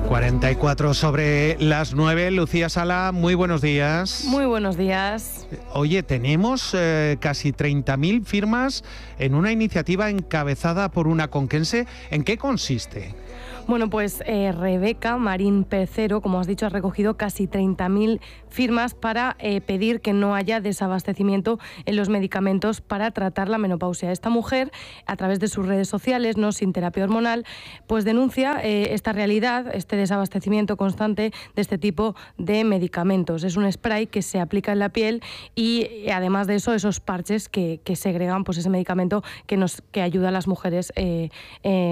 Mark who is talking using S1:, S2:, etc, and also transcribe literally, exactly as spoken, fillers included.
S1: cuarenta y cuatro sobre las nueve. Lucía Sala, muy buenos días.
S2: Muy buenos días.
S1: Oye, tenemos eh, casi treinta mil firmas en una iniciativa encabezada por una conquense. ¿En qué consiste?
S2: Bueno, pues eh, Rebeca Marín Pecero, como has dicho, ha recogido casi treinta mil firmas para eh, pedir que no haya desabastecimiento en los medicamentos para tratar la menopausia. Esta mujer, a través de sus redes sociales, No Sin Terapia Hormonal, pues denuncia eh, esta realidad, este desabastecimiento constante de este tipo de medicamentos. Es un spray que se aplica en la piel y, además de eso, esos parches que, que segregan pues ese medicamento que, nos, que ayuda a las mujeres eh, eh,